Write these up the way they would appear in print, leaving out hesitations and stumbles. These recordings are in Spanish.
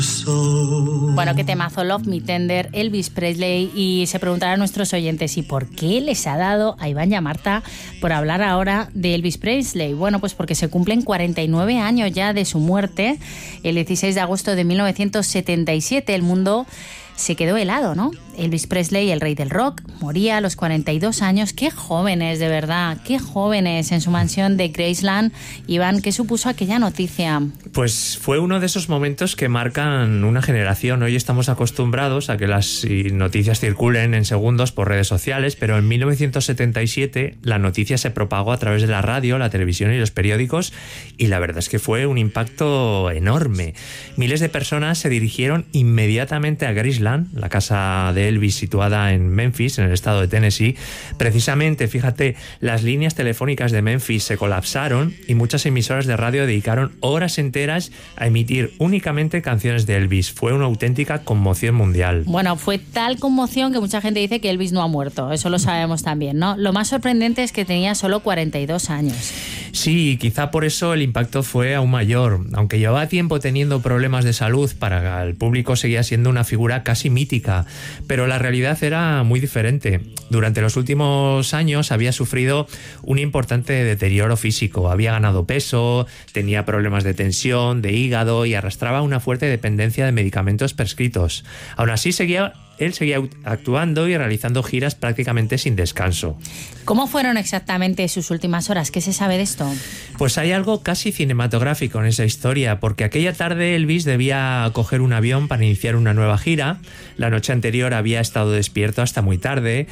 Bueno, qué temazo, Love Me Tender, Elvis Presley. Y se preguntarán nuestros oyentes, ¿y por qué les ha dado a Iván y a Marta por hablar ahora de Elvis Presley? Bueno, pues porque se cumplen 49 años ya de su muerte. El 16 de agosto de 1977 el mundo se quedó helado, ¿no? Elvis Presley, el rey del rock, moría a los 42 años. ¡Qué jóvenes, de verdad! ¡Qué jóvenes! En su mansión de Graceland. Iván, ¿qué supuso aquella noticia? Pues fue uno de esos momentos que marcan una generación. Hoy estamos acostumbrados a que las noticias circulen en segundos por redes sociales, pero en 1977 la noticia se propagó a través de la radio, la televisión y los periódicos, y la verdad es que fue un impacto enorme. Miles de personas se dirigieron inmediatamente a Graceland, la casa de Elvis situada en Memphis, en el estado de Tennessee. Precisamente, fíjate, las líneas telefónicas de Memphis se colapsaron y muchas emisoras de radio dedicaron horas enteras a emitir únicamente canciones de Elvis. Fue una auténtica conmoción mundial. Bueno, fue tal conmoción que mucha gente dice que Elvis no ha muerto. Eso lo sabemos también, ¿no? Lo más sorprendente es que tenía solo 42 años. Sí, quizá por eso el impacto fue aún mayor. Aunque llevaba tiempo teniendo problemas de salud, para el público seguía siendo una figura casi mítica, pero la realidad era muy diferente. Durante los últimos años había sufrido un importante deterioro físico, había ganado peso, tenía problemas de tensión, de hígado y arrastraba una fuerte dependencia de medicamentos prescritos. Aún así él seguía actuando y realizando giras prácticamente sin descanso. ¿Cómo fueron exactamente sus últimas horas? ¿Qué se sabe de esto? Pues hay algo casi cinematográfico en esa historia, porque aquella tarde Elvis debía coger un avión para iniciar una nueva gira. La noche anterior había estado despierto hasta muy tarde,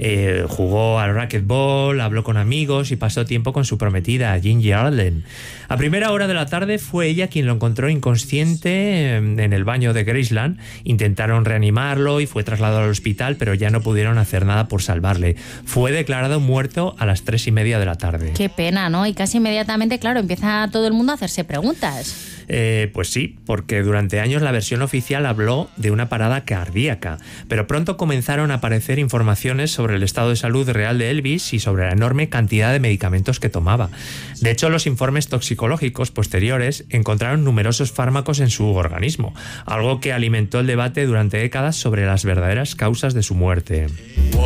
jugó al racquetball, habló con amigos y pasó tiempo con su prometida, Ginger Allen. A primera hora de la tarde fue ella quien lo encontró inconsciente en el baño de Graceland. Intentaron reanimarlo y fue trasladado al hospital, pero ya no pudieron hacer nada por salvarle. Fue declarado muerto a las 3:30 de la tarde. Qué pena, ¿no? Y casi inmediatamente, claro, empieza todo el mundo a hacerse preguntas. Pues sí, porque durante años la versión oficial habló de una parada cardíaca, pero pronto comenzaron a aparecer informaciones sobre el estado de salud real de Elvis y sobre la enorme cantidad de medicamentos que tomaba. De hecho, los informes toxicológicos posteriores encontraron numerosos fármacos en su organismo, algo que alimentó el debate durante décadas sobre las verdaderas causas de su muerte.